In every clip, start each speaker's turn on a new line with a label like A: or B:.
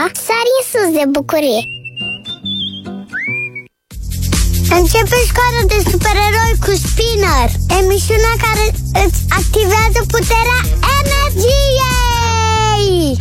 A: sari în sus de bucurie. Începe școala de supereroi cu Spinner, emisiunea care îți activează puterea energiei.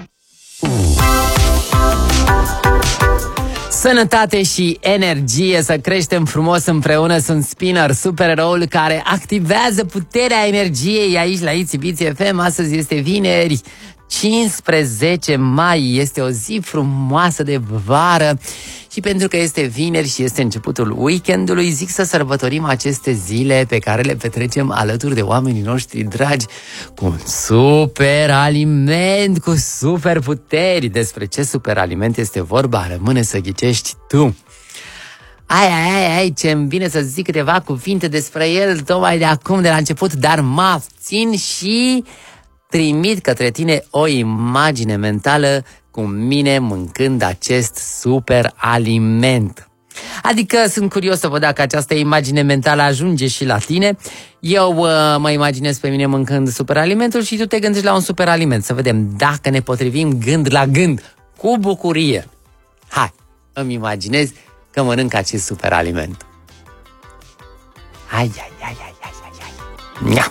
B: Sănătate și energie, să creștem frumos împreună. Sunt Spinner, supereroul care activează puterea energiei aici la Itzy FM. Astăzi este vineri, 15 mai, este o zi frumoasă de vară și pentru că este vineri și este începutul weekendului, zic să sărbătorim aceste zile pe care le petrecem alături de oamenii noștri dragi cu un super aliment, cu super puteri. Despre ce super aliment este vorba? Rămâne să ghicești tu. Ai, ce-mi vine să zic câteva cuvinte despre el tocmai de acum, de la început, dar mă abțin și trimit către tine o imagine mentală cu mine mâncând acest super aliment. Adică sunt curios să văd dacă această imagine mentală ajunge și la tine. Eu mă imaginez pe mine mâncând super alimentul și tu te gândești la un super aliment. Să vedem dacă ne potrivim gând la gând, cu bucurie. Hai, îmi imaginez că mănânc acest super aliment. Ai. Nia.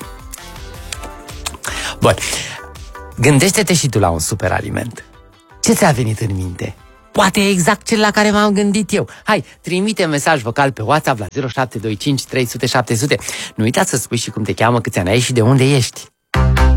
B: Bun, gândește-te și tu la un super aliment. Ce ți-a venit în minte? Poate exact cel la care m-am gândit eu. Hai, trimite mesaj vocal pe WhatsApp la 0725 300 700. Nu uita să spui și cum te cheamă, câți ani ai și de unde ești.